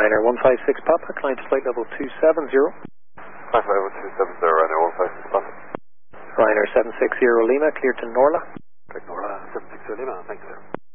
Ryanair 156 Papa, climb to flight level 270. Flight level 270, Ryanair 156 Papa. Ryanair 760 Lima, cleared to Norla. Correct, Norla 760 Lima, thank you, sir.